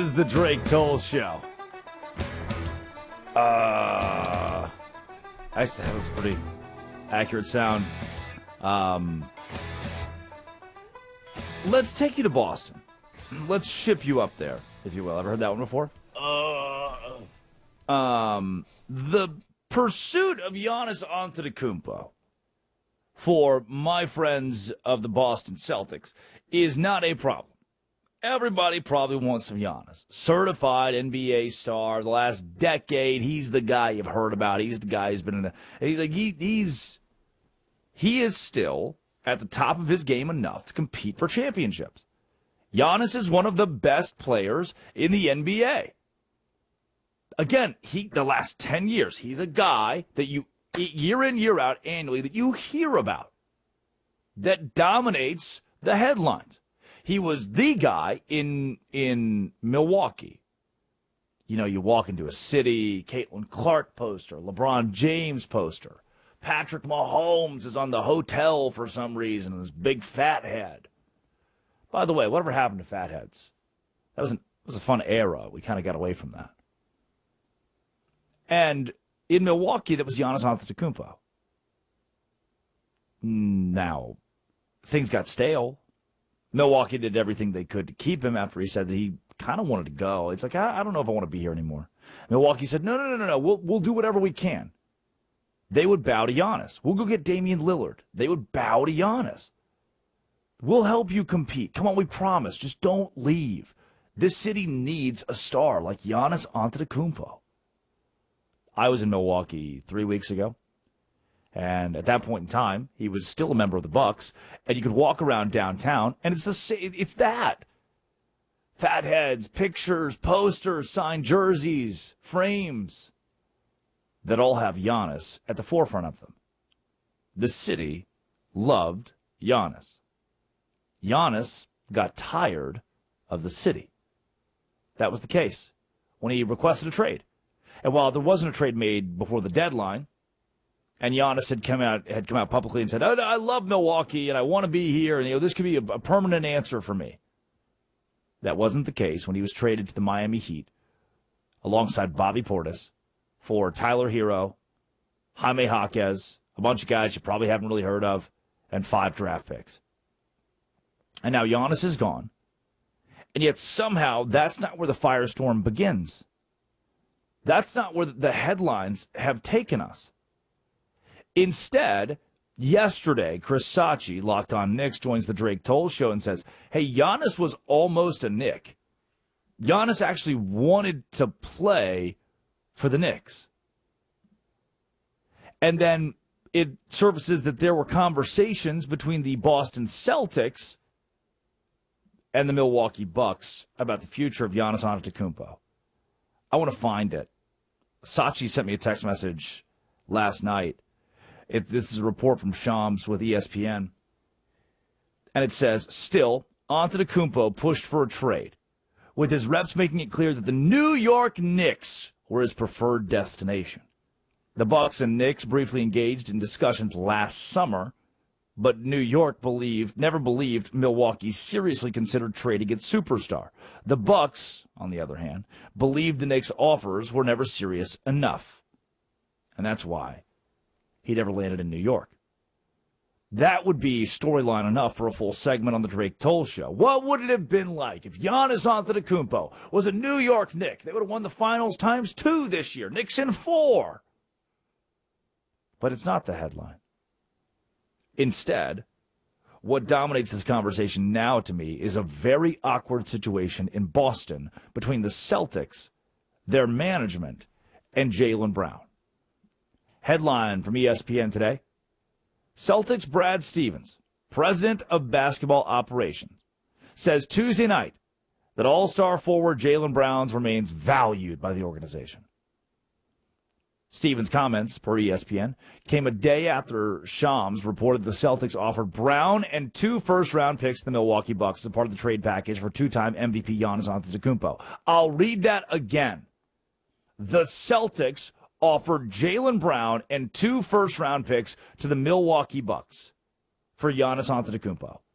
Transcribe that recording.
is the Drake Toll Show. Actually, that was pretty accurate sound. Let's take you to Boston. Let's ship you up there, if you will. Ever heard that one before? The pursuit of Giannis Antetokounmpo for my friends of the Boston Celtics is not a problem. Everybody probably wants some Giannis. Certified NBA star, the last decade, he's the guy you've heard about. He's the guy who's been in the... He is still at the top of his game enough to compete for championships. Giannis is one of the best players in the NBA. Again, the last 10 years, he's a guy that you, year in, year out, annually, that you hear about, that dominates the headlines. He was the guy in Milwaukee. You know, you walk into a city, Caitlin Clark poster, LeBron James poster. Patrick Mahomes is on the hotel for some reason, this big fat head. By the way, whatever happened to fat heads? That was a fun era. We kind of got away from that. And in Milwaukee, that was Giannis Antetokounmpo. Now, things got stale. Milwaukee did everything they could to keep him after he said that he kind of wanted to go. It's like, I don't know if I want to be here anymore. Milwaukee said, no. We'll do whatever we can. They would bow to Giannis. We'll go get Damian Lillard. They would bow to Giannis. We'll help you compete. Come on, we promise. Just don't leave. This city needs a star like Giannis Antetokounmpo. I was in Milwaukee 3 weeks ago, and at that point in time, he was still a member of the Bucks, and you could walk around downtown, and it's that. Fat heads, pictures, posters, signed jerseys, frames that all have Giannis at the forefront of them. The city loved Giannis. Giannis got tired of the city. That was the case when he requested a trade. And while there wasn't a trade made before the deadline, and Giannis had come out publicly and said, "Oh, I love Milwaukee and I want to be here, and this could be a permanent answer for me." That wasn't the case when he was traded to the Miami Heat alongside Bobby Portis for Tyler Hero, Jaime Jaquez, a bunch of guys you probably haven't really heard of, and 5 draft picks. And now Giannis is gone. And yet somehow that's not where the firestorm begins. That's not where the headlines have taken us. Instead, yesterday, Chris Sachi, Locked On Knicks, joins the Drake Toll Show and says, hey, Giannis was almost a Knick. Giannis actually wanted to play for the Knicks. And then it surfaces that there were conversations between the Boston Celtics and the Milwaukee Bucks about the future of Giannis Antetokounmpo. I want to find it. Sachi sent me a text message last night. This is a report from Shams with ESPN. And it says, still, Antetokounmpo pushed for a trade, with his reps making it clear that the New York Knicks were his preferred destination. The Bucks and Knicks briefly engaged in discussions last summer, but New York never believed Milwaukee seriously considered trading its superstar. The Bucks, on the other hand, believed the Knicks' offers were never serious enough. And that's why he never landed in New York. That would be storyline enough for a full segment on the Drake Toll Show. What would it have been like if Giannis Antetokounmpo was a New York Knick? They would have won the finals ×2 this year. Knicks in 4. But it's not the headline. Instead, what dominates this conversation now to me is a very awkward situation in Boston between the Celtics, their management, and Jaylen Brown. Headline from ESPN today. Celtics Brad Stevens, president of basketball operations, says Tuesday night that all-star forward Jaylen Brown remains valued by the organization. Stevens' comments, per ESPN, came a day after Shams reported the Celtics offered Brown and 2 first-round picks to the Milwaukee Bucks as part of the trade package for 2-time MVP Giannis Antetokounmpo. I'll read that again. The Celtics offered Jaylen Brown and 2 first-round picks to the Milwaukee Bucks for Giannis Antetokounmpo.